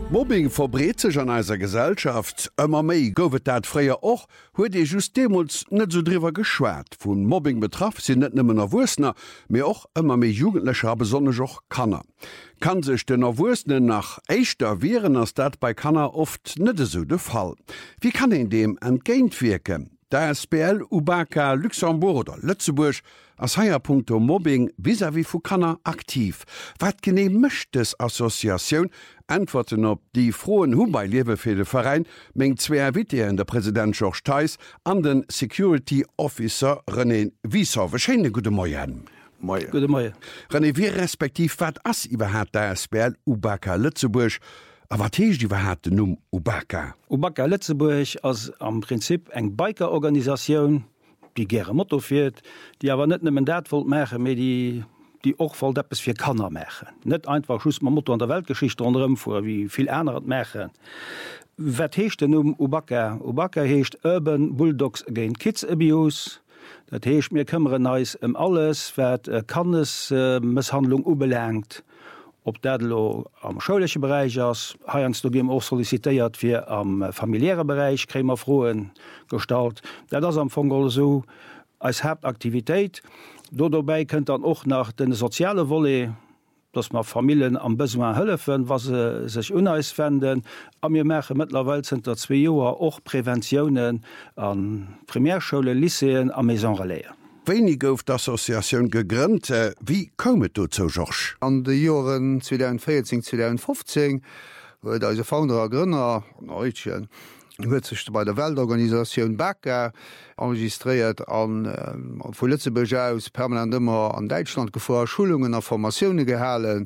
Mobbing verbreet sech an eiser Gesellschaft ëmmer méi goufet dat fréier och, huet Di just demuls net so driwer geschwert. Vun Mobbing betraff sinn net nëmmen Erwursner, mé och ëmmer méi Jugendlecher besonnech och Kanner. Kann sech den Erwursnen nach éichter wehren ass dat bei Kanner oft net so de Fall. Wie kann en dem entgéint wirken? Der SPL UBAKA Luxemburg oder Lützeburg als Heierpunkt Mobbing vis-à-vis vu Kanner aktiv. Wat gene mëcht es Assoziatioun antworten op die frohen Hubei Liwefir de Verein még zwer Witier in der Präsident George Theis an den Security Officer René Wieser. Verschene gute Moien. Gute Moie. René, wie respektiv wat ass iwwerhäert der SPL UBAKA Lützeburg, aber techt iwwer hat den UBAKA? UBAKA Lützeburg ass am Prinzip eng Bikerorganisaioun, die gre Motto firiert, die awer net nemmmen dat volt Mäche méi die och voll deppes fir Kanner mechen. Net einfach schuss ma Motto an der Weltgeschichte anderem vor wie viel Äner Mächen. Wat heescht den UBAKA? UBAKA heescht Urban Bulldogs Against Kids Abuse. Dat heescht mir këmmeren neis alles, wat Kannes Misshandlung ubelenkt. Ob datlo am schulsche Bereich ass haiers du gem och solliciitéiert fir am familiäre Bereich krémer froen stalt. Dat ass am Fogol so als Hauptaktivitéit. Dobei kënnt dann och nach den soziale Wolle, dats ma Familien am Besoin hëllefen, was se sech uneis fänden. Am mir Mäche mittlerweile sind der 2 Joer och Präventionioen an Primärschule, Lyseen a Maisonreléier. Wenig gouf d'Assoziatioun gegrënnt, wie komet du zo Joch? An de Joren 2014/2015 huet als Founder Grënner Neutchen huet sech bei der Weltorganisationun BAKA enregistréiert an vu Lützeburg aus permanent ëmmer an Deitschland gefoer Schulungen a Formatioune gehalen.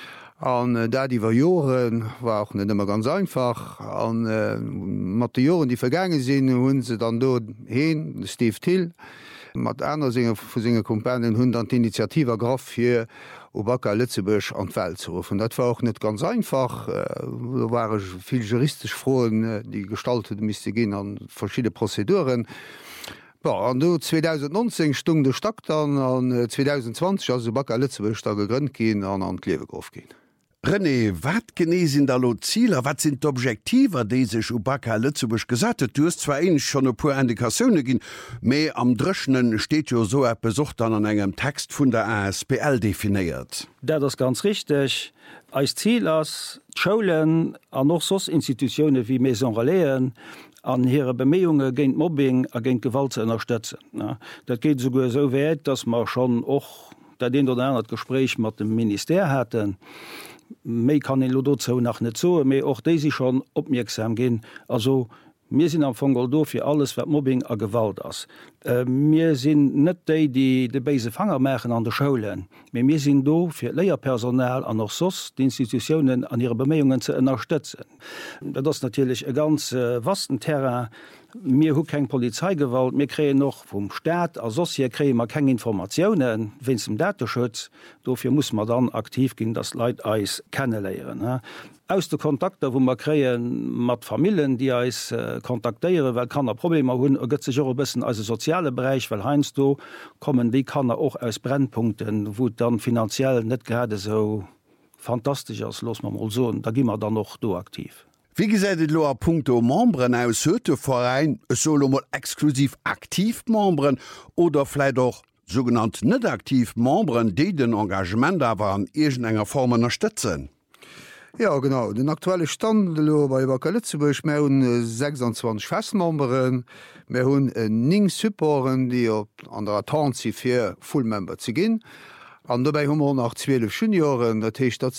An dat iwwer Joren war auch net immer ganz einfach. An mat de Joren, die vergange sinn, hunn se dann do heen, Steve Till, mat einer vu singe Kompanien hunn an d'Initiativer Graf fir UBAKA Lützeburg an d'Welt zu rufen. Dat war auch net ganz einfach. Da waren viel juristisch Froen, die gestaltet miste gin an verschiedene Prozeduren. An do 2019 stung de Stakt an 2020 as UBAKA Lützeburg da gegrünnt gin an d'Lewe grof gin. René, wat genesinn da lo Zieler, wat sind d'Objektiver, déi sech UBAKA Lützeburg gesattet? Du hast zwar schon e puer Indikationune ginn, méi am Drëschnen steet jo so besucht an engem Text vun der ASPL definiiert. Dat ist ganz richtig. Als Ziel ass Schulen an noch sos Institutionen wie Maisonreléen an ihre Bemühungen gegen Mobbing a gegen Gewalt zu unterstützen. Dat geht sogar so weit, dass man schon och der den oder anderen Gespräch mit dem Minister hatten. Mei kann en Lodozo nach net zo, méi och déi schon opmerksam gin. Also mir sinn am Fogol do fir alles wat Mobbing a Gewalt ass. Mir sinn net déi die de beise Fangermächen an der Schulen. Mir sinn do fir Leierpersonal an noch sos die Institutionen an ihre Bemühungen ze unterstützen. Dat ass natürlich e ganz vasten Terrain. Mir hu keng Polizeigewalt, mir kree noch vum Staat asocie krémer keng Informationoen, wenns dem Datenschutz, dofir muss man dann aktiv gin das Leiit eis kennenléieren. Aus de Kontakte, wo man kreien mat Familien, die eis kontakteiere, well kann er Probleme hunn, gëtt sech jo bisssen als soziale Bereich, well heinst du kommen, wie kann er auch aus Brennpunkten, wo dann finanziell net gerade so fantastisch ass los man mal so, da gimmer dann noch do aktiv. Wie gesäidet lo a Punkto Membren aus Höte Verein solo mal exklusiv aktiv Membren oder vielleicht auch sogenannt net aktiv Membren, die den Engagement awer an egent enger Form unterstützen? Ja genau, den aktuelle Stand bei UBAKA Lützeburg mé hunn 26 Festmemberen, mé hunn 9 Supporen, die op an der Attente fir Fullmember ze ginn. An dabei hummer nach 12 Junioren, dat hecht dat